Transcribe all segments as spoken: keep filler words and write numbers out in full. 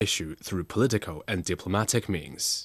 issue through political and diplomatic means.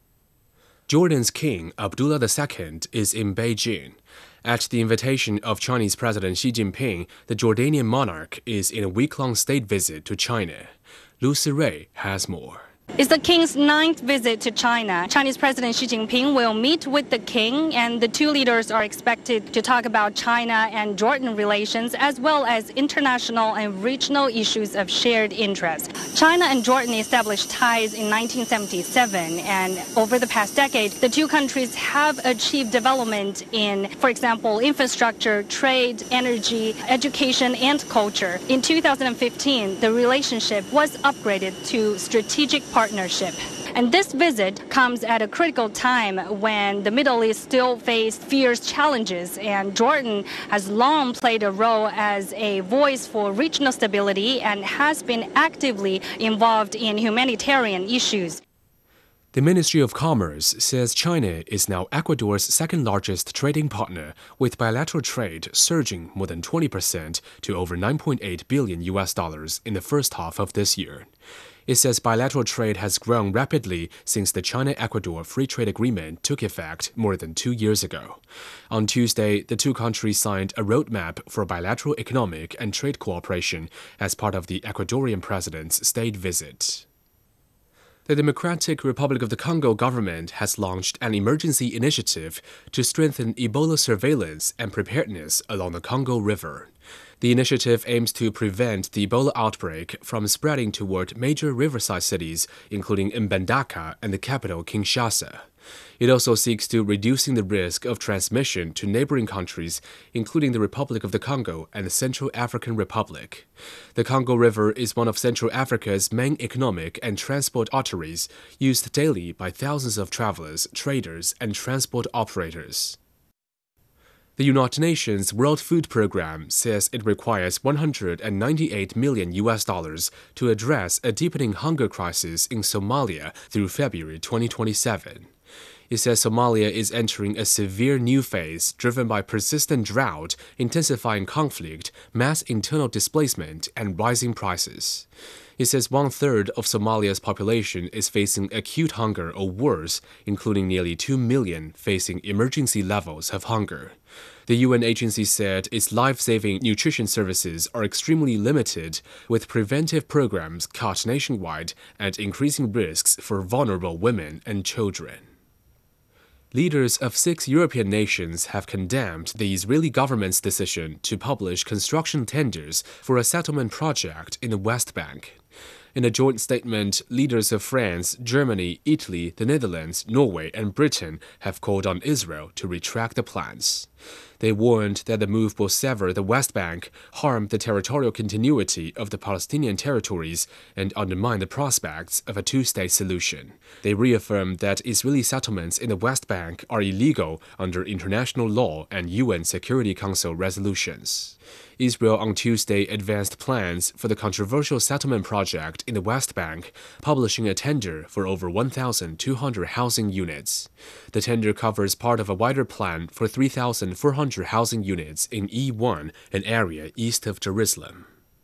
Jordan's King Abdullah the Second is in Beijing. At the invitation of Chinese President Xi Jinping, the Jordanian monarch is in a week-long state visit to China. Lu Sirui has more. It's the king's ninth visit to China. Chinese President Xi Jinping will meet with the king, and the two leaders are expected to talk about China and Jordan relations, as well as international and regional issues of shared interest. China and Jordan established ties in nineteen seventy-seven, and over the past decade, the two countries have achieved development in, for example, infrastructure, trade, energy, education, and culture. In two thousand fifteen, the relationship was upgraded to strategic partnership. Partnership. And this visit comes at a critical time when the Middle East still faces fierce challenges, and Jordan has long played a role as a voice for regional stability and has been actively involved in humanitarian issues. The Ministry of Commerce says China is now Ecuador's second-largest trading partner, with bilateral trade surging more than twenty percent to over nine point eight billion U S dollars in the first half of this year. It says bilateral trade has grown rapidly since the China-Ecuador Free Trade Agreement took effect more than two years ago. On Tuesday, the two countries signed a roadmap for bilateral economic and trade cooperation as part of the Ecuadorian president's state visit. The Democratic Republic of the Congo government has launched an emergency initiative to strengthen Ebola surveillance and preparedness along the Congo River. The initiative aims to prevent the Ebola outbreak from spreading toward major riverside cities, including Mbandaka and the capital Kinshasa. It also seeks to reducing the risk of transmission to neighboring countries, including the Republic of the Congo and the Central African Republic. The Congo River is one of Central Africa's main economic and transport arteries, used daily by thousands of travelers, traders, and transport operators. The United Nations World Food Programme says it requires one hundred ninety-eight million U S dollars to address a deepening hunger crisis in Somalia through February twenty twenty-seven. It says Somalia is entering a severe new phase driven by persistent drought, intensifying conflict, mass internal displacement, and rising prices. It says one-third of Somalia's population is facing acute hunger or worse, including nearly two million facing emergency levels of hunger. The U N agency said its life-saving nutrition services are extremely limited, with preventive programs cut nationwide and increasing risks for vulnerable women and children. Leaders of six European nations have condemned the Israeli government's decision to publish construction tenders for a settlement project in the West Bank. In a joint statement, leaders of France, Germany, Italy, the Netherlands, Norway, and Britain have called on Israel to retract the plans. They warned that the move will sever the West Bank, harm the territorial continuity of the Palestinian territories, and undermine the prospects of a two-state solution. They reaffirmed that Israeli settlements in the West Bank are illegal under international law and U N Security Council resolutions. Israel on Tuesday advanced plans for the controversial settlement project in the West Bank, publishing a tender for over one thousand two hundred housing units. The tender covers part of a wider plan for three thousand four hundred housing units in E one, an area east of Jerusalem.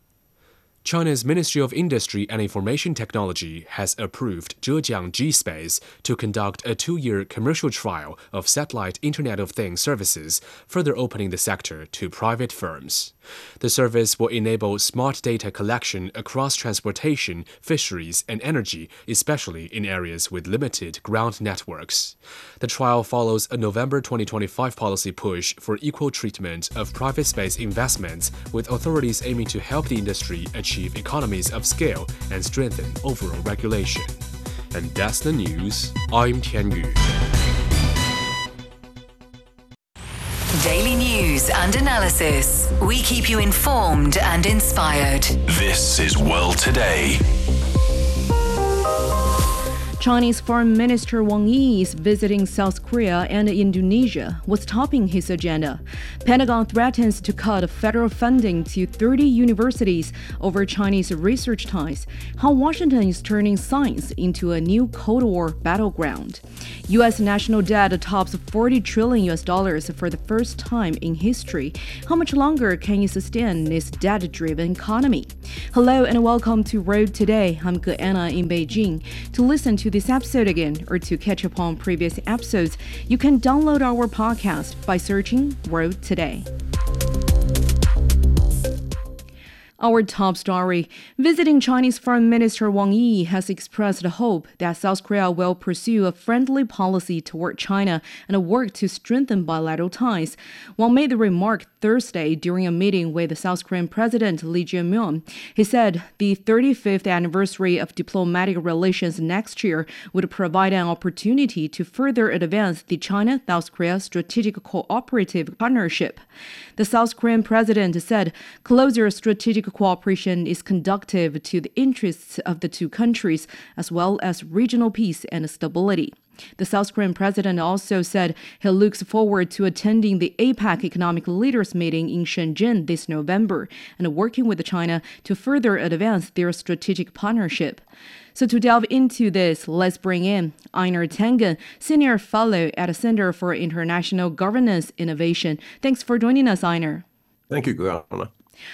China's Ministry of Industry and Information Technology has approved Zhejiang G-Space to conduct a two-year commercial trial of satellite Internet of Things services, further opening the sector to private firms. The service will enable smart data collection across transportation, fisheries, and energy, especially in areas with limited ground networks. The trial follows a November twenty twenty-five policy push for equal treatment of private space investments, with authorities aiming to help the industry achieve economies of scale and strengthen overall regulation. And that's the news. I'm Tian Yu. Daily news and analysis. We keep you informed and inspired. This is World Today. Chinese Foreign Minister Wang Yi is visiting South Korea and Indonesia. What's topping his agenda? Pentagon threatens to cut federal funding to thirty universities over Chinese research ties. How Washington is turning science into a new Cold War battleground. U S national debt tops forty trillion U S dollars for the first time in history. How much longer can you sustain this debt-driven economy? Hello and welcome to Road Today. I'm Anna in Beijing. To listen to this episode again or to catch up on previous episodes, you can download our podcast by searching Road Today. Our top story. Visiting Chinese Foreign Minister Wang Yi has expressed hope that South Korea will pursue a friendly policy toward China and work to strengthen bilateral ties. Wang made the remark Thursday during a meeting with the South Korean President Lee Jae-myung. He said the thirty-fifth anniversary of diplomatic relations next year would provide an opportunity to further advance the China-South Korea strategic cooperative partnership. The South Korean president said closer strategic cooperation is conducive to the interests of the two countries, as well as regional peace and stability. The South Korean president also said he looks forward to attending the APEC Economic Leaders meeting in Shenzhen this November and working with China to further advance their strategic partnership. So to delve into this, let's bring in Einar Tangen, Senior Fellow at the Center for International Governance Innovation. Thanks for joining us, Einar. Thank you, Anna.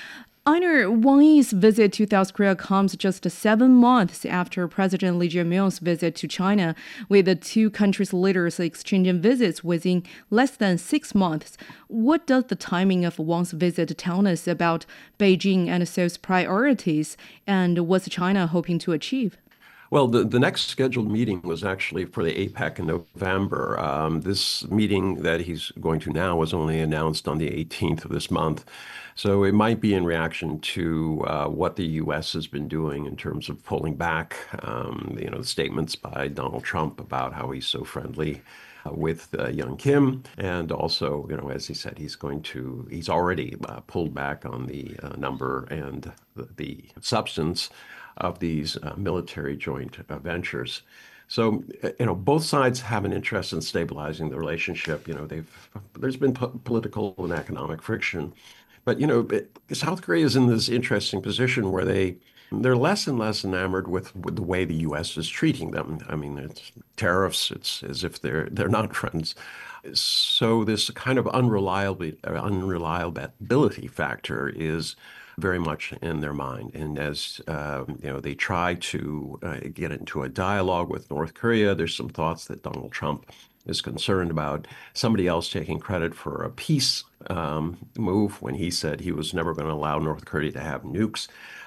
Einar, Wang Yi's visit to South Korea comes just seven months after President Lee Jae-myung's visit to China, with the two countries' leaders exchanging visits within less than six months. What does the timing of Wang's visit tell us about Beijing and Seoul's priorities, and what's China hoping to achieve? Well, the, the next scheduled meeting was actually for the APEC in November. Um, this meeting that he's going to now was only announced on the eighteenth of this month. So it might be in reaction to uh, what the U S has been doing in terms of pulling back, um, you know, the statements by Donald Trump about how he's so friendly uh, with uh, Young Kim. And also, you know, as he said, he's going to, he's already uh, pulled back on the uh, number and the, the substance of these uh, military joint uh, ventures. So, you know, both sides have an interest in stabilizing the relationship. You know, they've, there's been po- political and economic friction. But, you know, South Korea is in this interesting position where they, they're less and less enamored with, with the way the U S is treating them. I mean, it's tariffs, it's as if they're they're not friends. So this kind of unreliability, unreliability factor is very much in their mind. And as uh, you know, they try to uh, get into a dialogue with North Korea, there's some thoughts that Donald Trump is concerned about somebody else taking credit for a peace um, move when he said he was never going to allow North Korea to have nukes.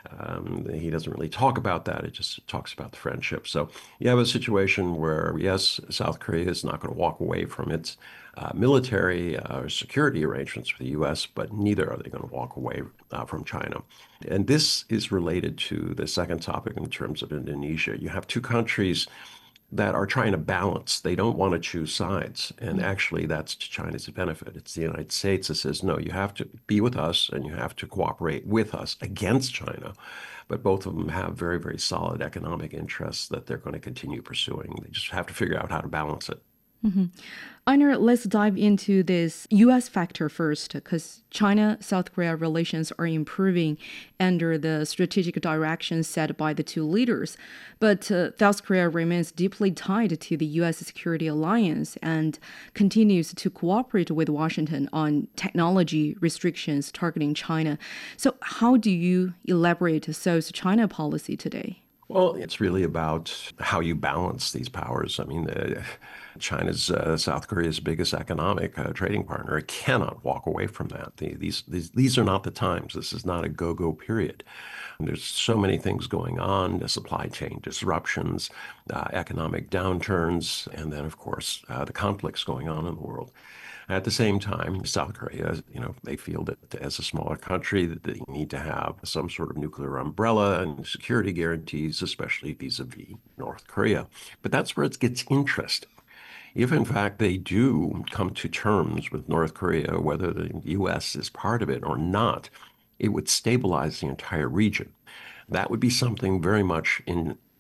Um, he doesn't really talk about that. It just talks about the friendship. So you have a situation where, yes, South Korea is not going to walk away from its uh, military uh, or security arrangements with the U S, but neither are they going to walk away uh, from China. And this is related to the second topic in terms of Indonesia. You have two countries that are trying to balance. They don't want to choose sides. And actually, that's to China's benefit. It's the United States that says, no, you have to be with us and you have to cooperate with us against China. But both of them have very, very solid economic interests that they're going to continue pursuing. They just have to figure out how to balance it. Mm-hmm. Einar, let's dive into this U S factor first, because China-South Korea relations are improving under the strategic direction set by the two leaders. But uh, South Korea remains deeply tied to the U S security alliance and continues to cooperate with Washington on technology restrictions targeting China. So how do you elaborate Seoul's China policy today? Well, it's really about how you balance these powers. I mean, uh, China's uh, South Korea's biggest economic uh, trading partner. It cannot walk away from that. The, these, these these are not the times. This is not a go-go period. And there's so many things going on: the supply chain disruptions, uh, economic downturns, and then, of course, uh, the conflicts going on in the world. At the same time, South Korea, you know, they feel that as a smaller country, that they need to have some sort of nuclear umbrella and security guarantees, especially vis-a-vis North Korea. But that's where it gets interesting. If, in fact, they do come to terms with North Korea, whether the U S is part of it or not, it would stabilize the entire region. That would be something very much in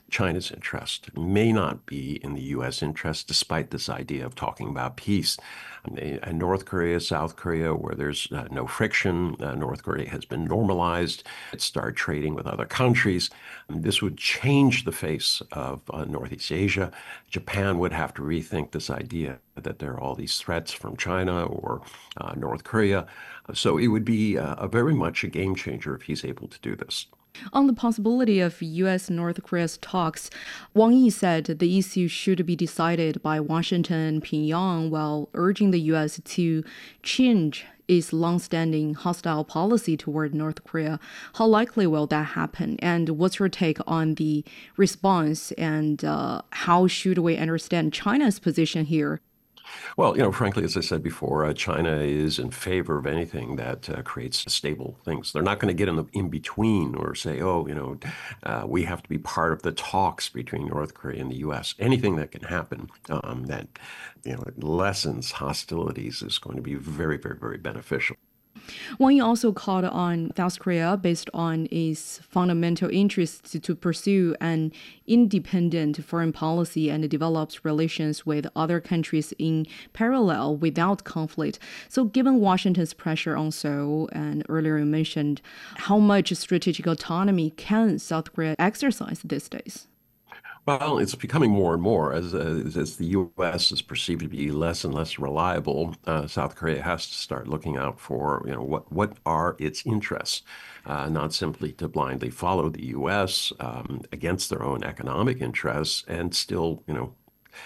China's interest. It may not be in the U S interest, despite this idea of talking about peace. And North Korea, South Korea, where there's uh, no friction, uh, North Korea has been normalized. It started trading with other countries. And this would change the face of uh, Northeast Asia. Japan would have to rethink this idea that there are all these threats from China or uh, North Korea. So it would be uh, a very much a game changer if he's able to do this. On the possibility of U S North Korea's talks, Wang Yi said the issue should be decided by Washington and Pyongyang, while urging the U S to change its longstanding hostile policy toward North Korea. How likely will that happen? And what's your take on the response? And uh, how should we understand China's position here? Well, you know, frankly, as I said before, uh, China is in favor of anything that uh, creates stable things. They're not going to get in the in between or say, oh, you know, uh, we have to be part of the talks between North Korea and the U S. Anything that can happen um, that, you know, lessens hostilities is going to be very, very, very beneficial. Wang Yi also called on South Korea, based on its fundamental interests, to pursue an independent foreign policy and develop relations with other countries in parallel without conflict. So given Washington's pressure on Seoul, and earlier you mentioned, how much strategic autonomy can South Korea exercise these days? Well, it's becoming more and more as, as as the U S is perceived to be less and less reliable. Uh, South Korea has to start looking out for, you know, what what are its interests, uh, not simply to blindly follow the U S um, against their own economic interests, and still, you know,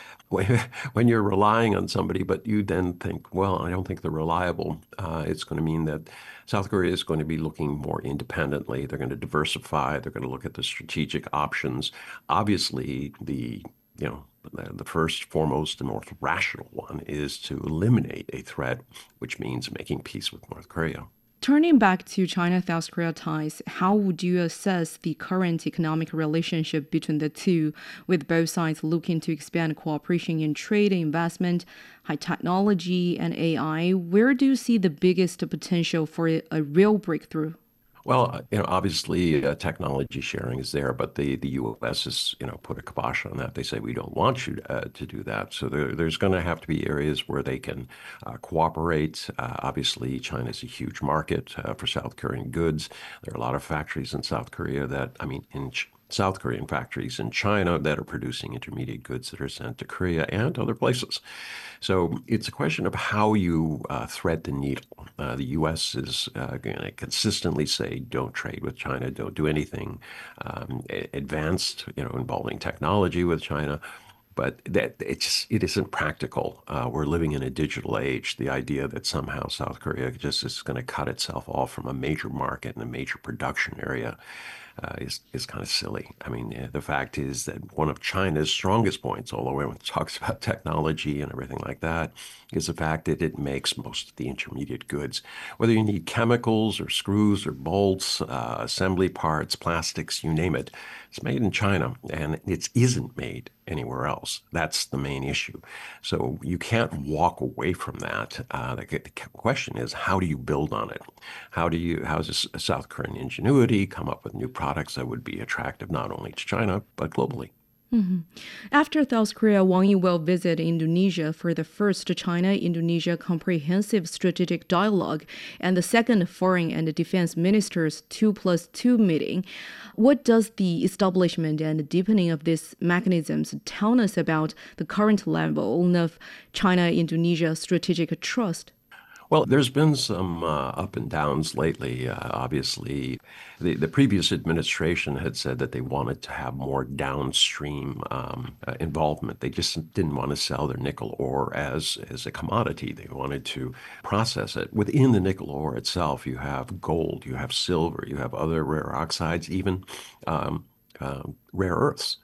when you're relying on somebody, but you then think, well, I don't think they're reliable, uh, it's going to mean that South Korea is going to be looking more independently. They're going to diversify. They're going to look at the strategic options. Obviously, the you know the first, foremost, and most rational one is to eliminate a threat, which means making peace with North Korea. Turning back to China-South Korea ties, how would you assess the current economic relationship between the two, with both sides looking to expand cooperation in trade, investment, high technology, and A I? Where do you see the biggest potential for a real breakthrough? Well, you know, obviously uh, technology sharing is there, but the, the U S has, you know, put a kibosh on that. They say, we don't want you to, uh, to do that. So there, there's going to have to be areas where they can uh, cooperate. Uh, obviously, China is a huge market uh, for South Korean goods. There are a lot of factories in South Korea that, I mean, in Ch- South Korean factories in China that are producing intermediate goods that are sent to Korea and other places. So it's a question of how you uh, thread the needle. Uh, the U S is uh, going to consistently say, don't trade with China, don't do anything um, advanced, you know, involving technology with China. But that it's it isn't practical. Uh, we're living in a digital age. The idea that somehow South Korea just is going to cut itself off from a major market and a major production area uh, is is kind of silly. I mean, uh, the fact is that one of China's strongest points, although when it talks about technology and everything like that, is the fact that it makes most of the intermediate goods. Whether you need chemicals or screws or bolts, uh, assembly parts, plastics, you name it, it's made in China, and it isn't made anywhere else. That's the main issue. So you can't walk away from that. Uh, the, the question is, how do you build on it? How do you, how does South Korean ingenuity come up with new products that would be attractive not only to China, but globally? Mm-hmm. After South Korea, Wang Yi will visit Indonesia for the first China-Indonesia Comprehensive Strategic Dialogue and the second Foreign and Defense Ministers two plus two meeting. What does the establishment and deepening of these mechanisms tell us about the current level of China-Indonesia strategic trust? Well, there's been some uh, up and downs lately. Uh, obviously, the, the previous administration had said that they wanted to have more downstream um, uh, involvement. They just didn't want to sell their nickel ore as, as a commodity. They wanted to process it. Within the nickel ore itself, you have gold, you have silver, you have other rare oxides, even um, uh, rare earths.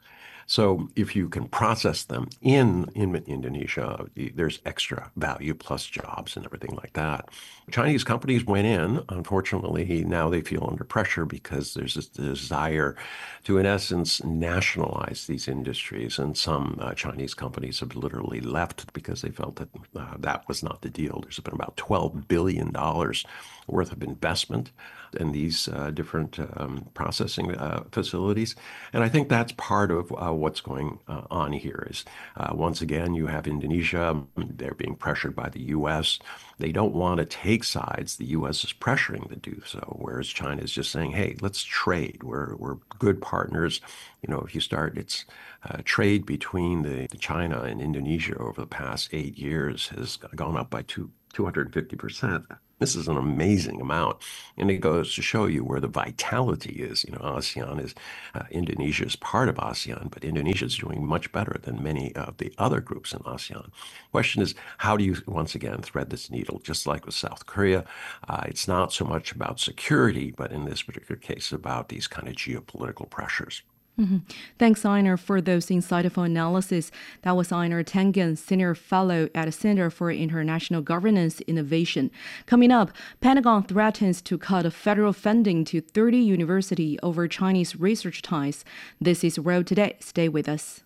So if you can process them in, in Indonesia, there's extra value plus jobs and everything like that. Chinese companies went in. Unfortunately, now they feel under pressure because there's this desire to, in essence, nationalize these industries. And some uh, Chinese companies have literally left because they felt that uh, that was not the deal. There's been about twelve billion dollars worth of investment in these uh, different um, processing uh, facilities. And I think that's part of uh, what's going uh, on here is, uh, once again, you have Indonesia. They're being pressured by the U S. They don't want to take sides. The U S is pressuring to do so, whereas China is just saying, hey, let's trade. We're, we're good partners. You know, if you start, it's uh, trade between the, the China and Indonesia over the past eight years has gone up by two, 250%. This is an amazing amount. And it goes to show you where the vitality is. You know, ASEAN is, uh, Indonesia is part of ASEAN, but Indonesia is doing much better than many of the other groups in ASEAN. Question is, how do you, once again, thread this needle? Just like with South Korea, uh, it's not so much about security, but in this particular case, about these kind of geopolitical pressures. Mm-hmm. Thanks, Einar, for those insightful analysis. That was Einar Tangen, Senior Fellow at the Center for International Governance Innovation. Coming up, Pentagon threatens to cut federal funding to thirty universities over Chinese research ties. This is World Today. Stay with us.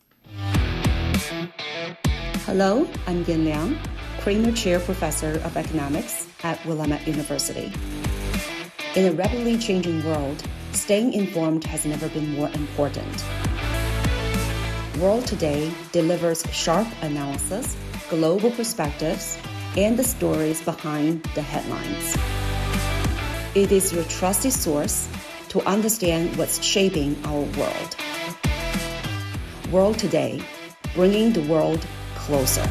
Hello, I'm Yin Liang, Kramer Chair Professor of Economics at Willamette University. In a rapidly changing world, staying informed has never been more important. World Today delivers sharp analysis, global perspectives, and the stories behind the headlines. It is your trusted source to understand what's shaping our world. World Today, bringing the world closer.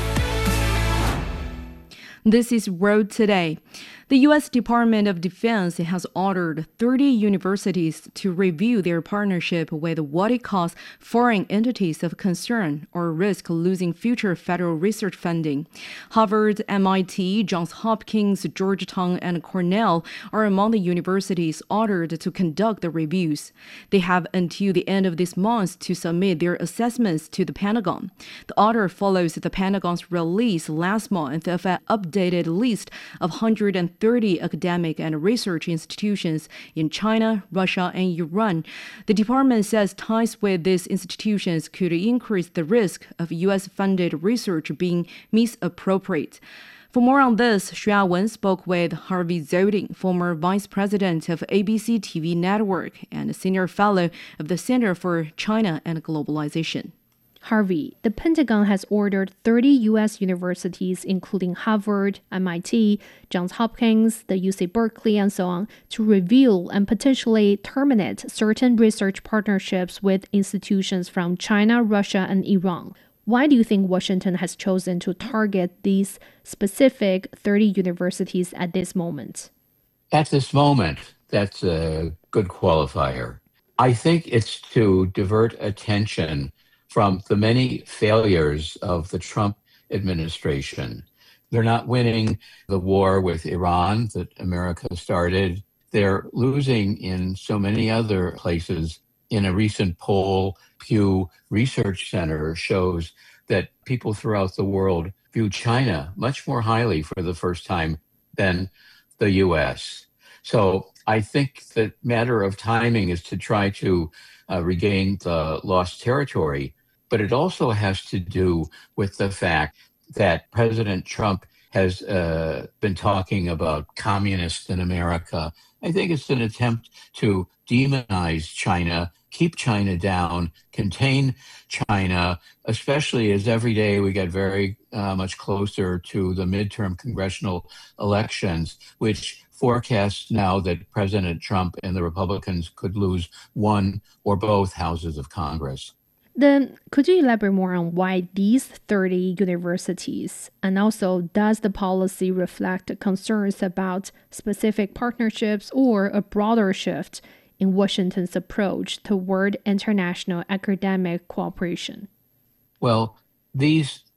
This is World Today. The U S Department of Defense has ordered thirty universities to review their partnership with what it calls foreign entities of concern or risk losing future federal research funding. Harvard, M I T, Johns Hopkins, Georgetown, and Cornell are among the universities ordered to conduct the reviews. They have until the end of this month to submit their assessments to the Pentagon. The order follows the Pentagon's release last month of an updated list of one hundred thirty academic and research institutions in China, Russia, and Iran. The department says ties with these institutions could increase the risk of U S-funded research being misappropriated. For more on this, Xue Wen spoke with Harvey Zoding, former vice president of A B C T V Network and senior fellow of the Center for China and Globalization. Harvey, the Pentagon has ordered thirty U S universities, including Harvard, M I T, Johns Hopkins, the U C Berkeley, and so on, to review and potentially terminate certain research partnerships with institutions from China, Russia, and Iran. Why do you think Washington has chosen to target these specific thirty universities at this moment? At this moment, that's a good qualifier. I think it's to divert attention from the many failures of the Trump administration. They're not winning the war with Iran that America started. They're losing in so many other places. In a recent poll, Pew Research Center shows that people throughout the world view China much more highly for the first time than the U S. So I think the matter of timing is to try to uh, regain the lost territory. But it also has to do with the fact that President Trump has uh, been talking about communists in America. I think it's an attempt to demonize China, keep China down, contain China, especially as every day we get very uh, much closer to the midterm congressional elections, which forecasts now that President Trump and the Republicans could lose one or both houses of Congress. Then could you elaborate more on why these thirty universities? And also, does the policy reflect concerns about specific partnerships or a broader shift in Washington's approach toward international academic cooperation? Well, these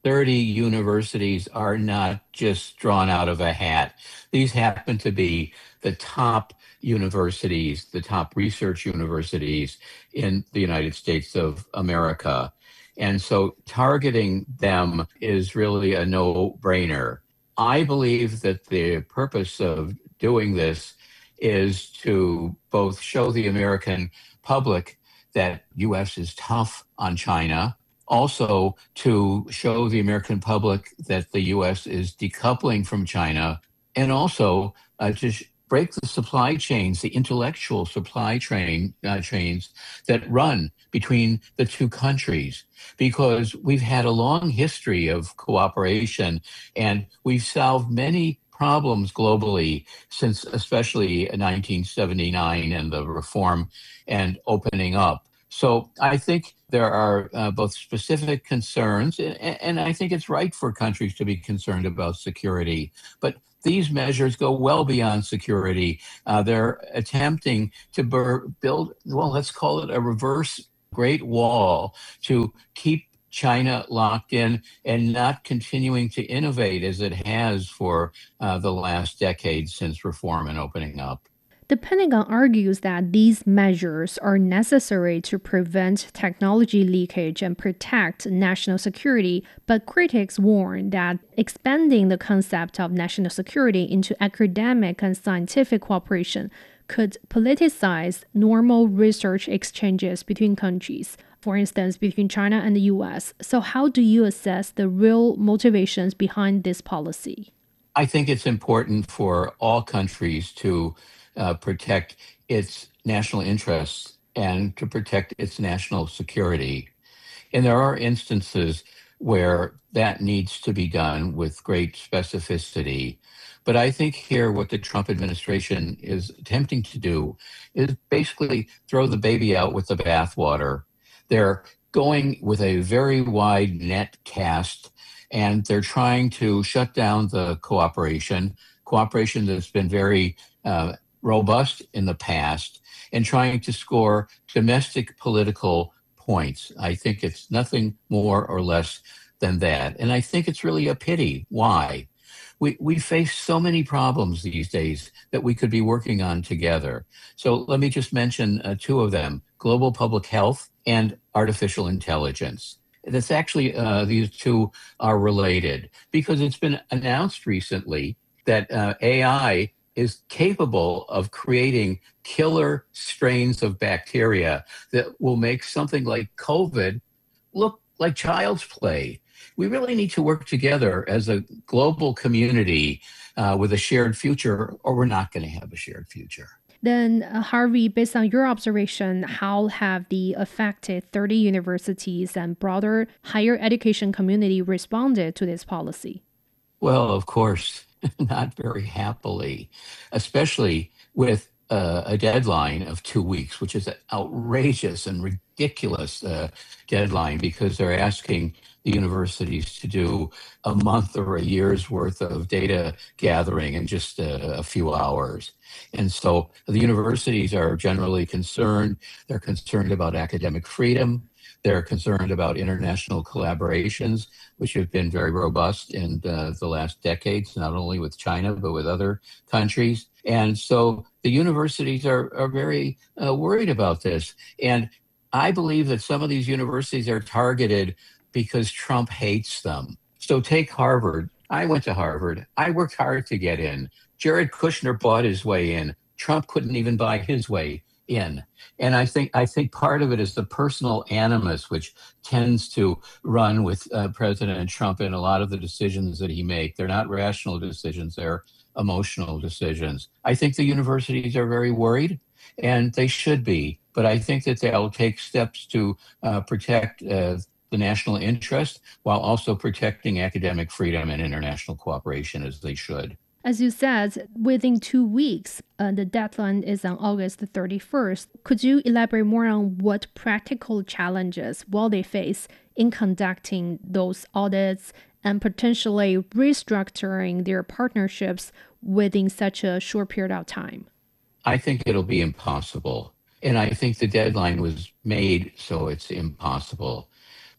thirty universities are not just drawn out of a hat. These happen to be the top universities, the top research universities in the United States of America. And so targeting them is really a no-brainer. I believe that the purpose of doing this is to both show the American public that U S is tough on China, also to show the American public that the U S is decoupling from China, and also uh, to sh- break the supply chains, the intellectual supply chain uh, chains that run between the two countries, because we've had a long history of cooperation and we've solved many problems globally since especially nineteen seventy-nine and the reform and opening up. So I think there are uh, both specific concerns, and, and I think it's right for countries to be concerned about security. But these measures go well beyond security. Uh, they're attempting to bur- build, well, let's call it a reverse Great Wall to keep China locked in and not continuing to innovate as it has for uh, the last decade since reform and opening up. The Pentagon argues that these measures are necessary to prevent technology leakage and protect national security, but critics warn that expanding the concept of national security into academic and scientific cooperation could politicize normal research exchanges between countries, for instance, between China and the U S. So how do you assess the real motivations behind this policy? I think it's important for all countries to uh, protect its national interests and to protect its national security. And there are instances where that needs to be done with great specificity. But I think here what the Trump administration is attempting to do is basically throw the baby out with the bathwater. They're going with a very wide net cast, and they're trying to shut down the cooperation, cooperation that's been very uh, robust in the past, and trying to score domestic political points. I think it's nothing more or less than that. And I think it's really a pity. Why? We, we face so many problems these days that we could be working on together. So let me just mention uh, two of them: global public health and artificial intelligence. That's actually, uh, these two are related because it's been announced recently that uh, A I is capable of creating killer strains of bacteria that will make something like COVID look like child's play. We really need to work together as a global community uh, with a shared future, or we're not going to have a shared future. Then, uh, Harvey, based on your observation, how have the affected thirty universities and broader higher education community responded to this policy? Well, of course, not very happily, especially with uh, a deadline of two weeks, which is an outrageous and ridiculous uh, deadline because they're asking the universities to do a month or a year's worth of data gathering in just a, a few hours. And so the universities are generally concerned. They're concerned about academic freedom. They're concerned about international collaborations, which have been very robust in uh, the last decades, not only with China, but with other countries. And so the universities are, are very uh, worried about this. And I believe that some of these universities are targeted because Trump hates them. So take Harvard. I went to Harvard. I worked hard to get in. Jared Kushner bought his way in. Trump couldn't even buy his way in. And I think I think part of it is the personal animus, which tends to run with uh, President Trump in a lot of the decisions that he makes. They're not rational decisions, they're emotional decisions. I think the universities are very worried, and they should be. But I think that they'll take steps to uh, protect uh, the national interest while also protecting academic freedom and international cooperation, as they should. As you said, within two weeks, uh, the deadline is on August thirty-first. Could you elaborate more on what practical challenges will they face in conducting those audits and potentially restructuring their partnerships within such a short period of time? I think it'll be impossible. And I think the deadline was made so it's impossible.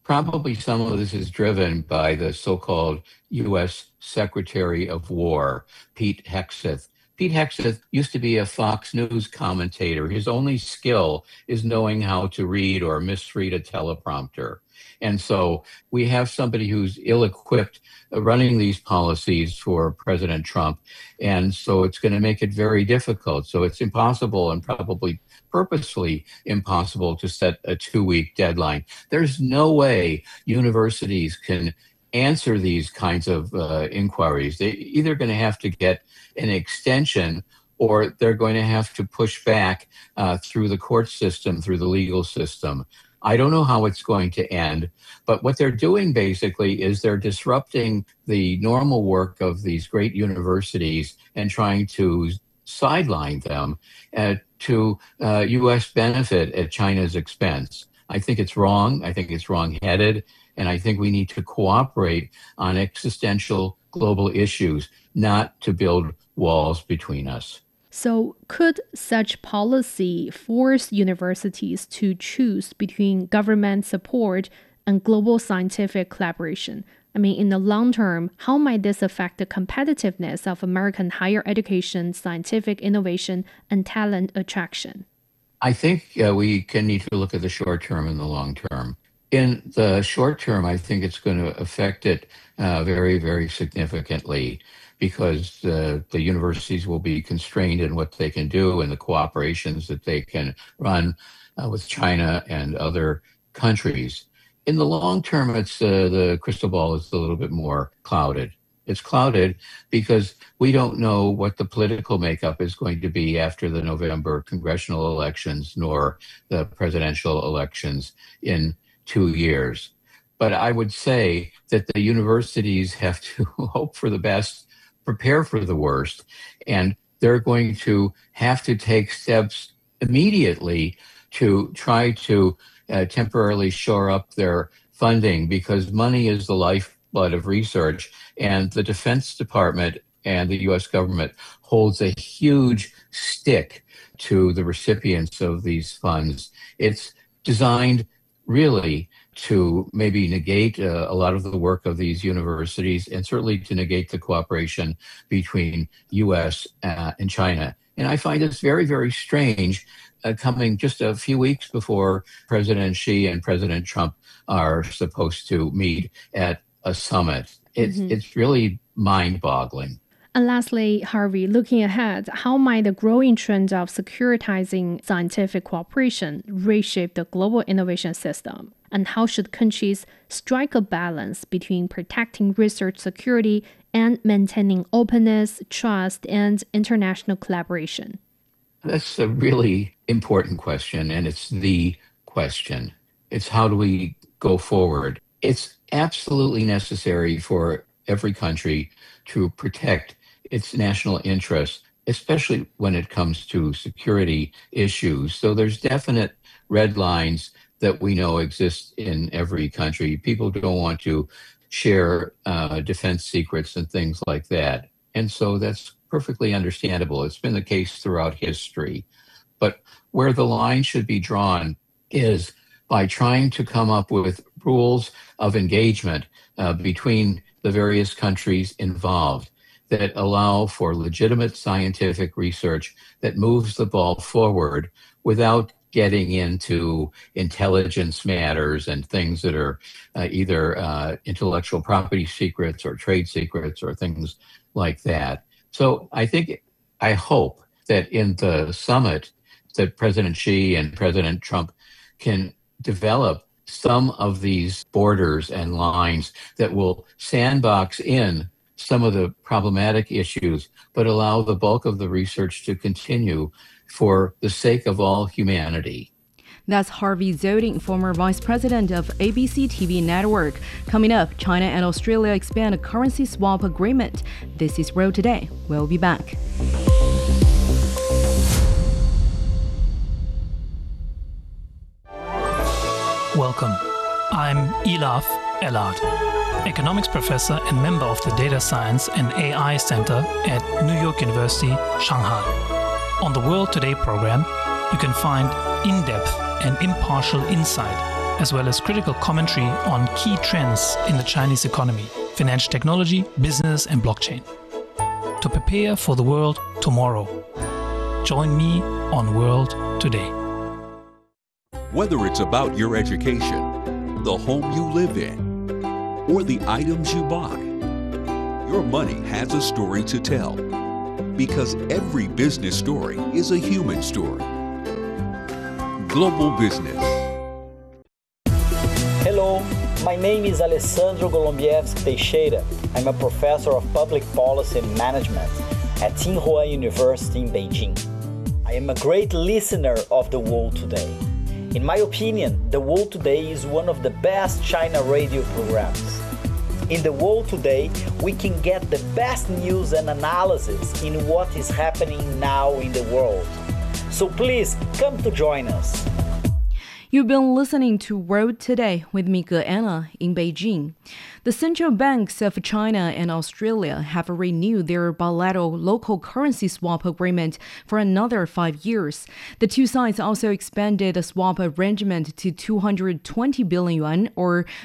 probably some of this is driven by the so-called U S Secretary of War, Pete Hegseth. Pete Hegseth used to be a Fox News commentator. His only skill is knowing how to read or misread a teleprompter. And so we have somebody who's ill-equipped running these policies for President Trump. And so it's going to make it very difficult. So it's impossible, and probably purposely impossible, to set a two-week deadline. There's no way universities can answer these kinds of uh, inquiries. They're either going to have to get an extension, or they're going to have to push back uh, through the court system, through the legal system. I don't know how it's going to end, but what they're doing basically is they're disrupting the normal work of these great universities and trying to sideline them uh, to uh, U S benefit at China's expense. I think it's wrong. I think it's wrong-headed. And I think we need to cooperate on existential global issues, not to build walls between us. So could such policy force universities to choose between government support and global scientific collaboration? I mean, in the long term, how might this affect the competitiveness of American higher education, scientific innovation, and talent attraction? I think uh, we can need to look at the short term and the long term. In the short term, I think it's going to affect it uh, very, very significantly, because uh, the universities will be constrained in what they can do and the cooperations that they can run uh, with China and other countries. In the long term, it's uh, the crystal ball is a little bit more clouded. It's clouded because we don't know what the political makeup is going to be after the November congressional elections, nor the presidential elections in two years. But I would say that the universities have to hope for the best, prepare for the worst, and they're going to have to take steps immediately to try to uh, temporarily shore up their funding, because money is the lifeblood of research, and the Defense Department and the U S government holds a huge stick to the recipients of these funds. It's designed really to maybe negate uh, a lot of the work of these universities, and certainly to negate the cooperation between U S uh, and China. And I find this very, very strange, uh, coming just a few weeks before President Xi and President Trump are supposed to meet at a summit. It's, mm-hmm. it's really mind-boggling. And lastly, Harvey, looking ahead, how might the growing trend of securitizing scientific cooperation reshape the global innovation system? And how should countries strike a balance between protecting research security and maintaining openness, trust, and international collaboration? That's a really important question, and it's the question. It's how do we go forward? It's absolutely necessary for every country to protect its national interests, especially when it comes to security issues. So there's definite red lines that we know exist in every country. People don't want to share uh, defense secrets and things like that. And so that's perfectly understandable. It's been the case throughout history. But where the line should be drawn is by trying to come up with rules of engagement uh, between the various countries involved that allow for legitimate scientific research that moves the ball forward without getting into intelligence matters and things that are uh, either uh, intellectual property secrets or trade secrets or things like that. So I think, I hope that in the summit that President Xi and President Trump can develop some of these borders and lines that will sandbox in some of the problematic issues, but allow the bulk of the research to continue for the sake of all humanity. That's Harvey Zoding, former vice president of A B C T V network. Coming up, China and Australia expand a currency swap agreement. This is World Today. We'll be back. Welcome. I'm Elaf Elad, economics professor and member of the Data Science and A I Center at New York University, Shanghai. On the World Today program, you can find in-depth and impartial insight as well as critical commentary on key trends in the Chinese economy, financial technology, business, and blockchain. To prepare for the world tomorrow, join me on World Today. Whether it's about your education, the home you live in, or the items you buy, your money has a story to tell. Because every business story is a human story. Global Business. Hello, my name is Alessandro Golombieski Teixeira. I'm a professor of public policy and management at Tsinghua University in Beijing. I am a great listener of The World Today. In my opinion, The World Today is one of the best China radio programs. In The World Today, we can get the best news and analysis in what is happening now in the world. So please come to join us. You've been listening to World Today with me, Anna, in Beijing. The central banks of China and Australia have renewed their bilateral local currency swap agreement for another five years. The two sides also expanded the swap arrangement to two hundred twenty billion yuan, or